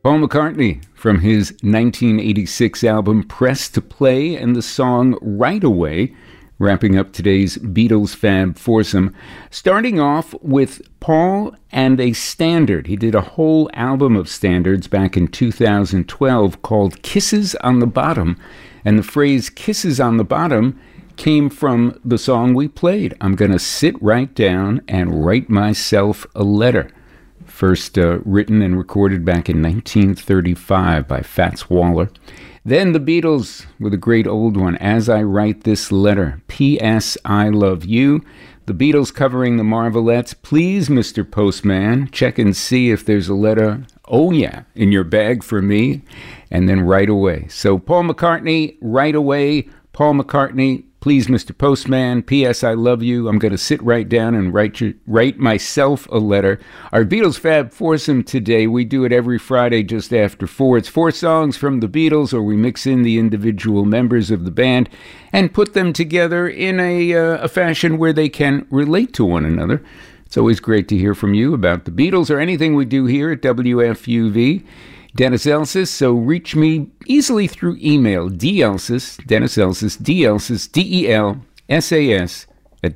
Paul McCartney from his 1986 album Press to Play and the song Right Away, wrapping up today's Beatles Fab Foursome. Starting off with Paul and a standard. He did a whole album of standards back in 2012 called Kisses on the Bottom, and the phrase Kisses on the Bottom came from the song we played. I'm going to sit right down and write myself a letter. First written and recorded back in 1935 by Fats Waller. Then the Beatles with a great old one, As I Write This Letter, P.S. I Love You. The Beatles covering the Marvelettes, Please, Mr. Postman, check and see if there's a letter, oh yeah, in your bag for me, and then Right Away. So Paul McCartney, Right Away, Paul McCartney, Please, Mr. Postman, P.S. I Love You. I'm going to sit right down and write myself a letter. Our Beatles Fab Foursome today, we do it every Friday just after 4. It's 4 songs from the Beatles, or we mix in the individual members of the band and put them together in a fashion where they can relate to one another. It's always great to hear from you about the Beatles or anything we do here at WFUV. Dennis Elsas, so reach me easily through email, Elsas, Dennis Elsas, Elsas, DELSAS, at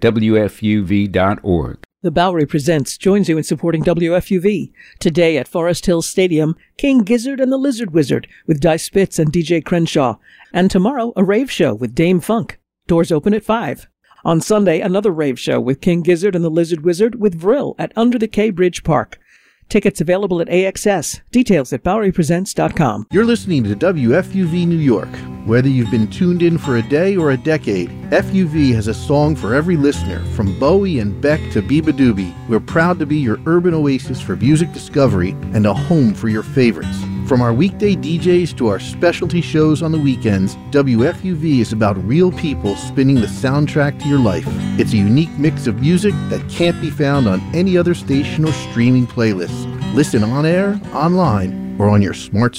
WFUV.org. The Bowery Presents joins you in supporting WFUV. Today at Forest Hill Stadium, King Gizzard and the Lizard Wizard with Dice Spitz and DJ Crenshaw. And tomorrow, a rave show with Dame Funk. Doors open at 5. On Sunday, another rave show with King Gizzard and the Lizard Wizard with Vril at Under the K Bridge Park. Tickets available at AXS. Details at BoweryPresents.com. You're listening to WFUV New York. Whether you've been tuned in for a day or a decade, FUV has a song for every listener. From Bowie and Beck to Biba Doobie, we're proud to be your urban oasis for music discovery and a home for your favorites. From our weekday DJs to our specialty shows on the weekends, WFUV is about real people spinning the soundtrack to your life. It's a unique mix of music that can't be found on any other station or streaming playlist. Listen on air, online, or on your smart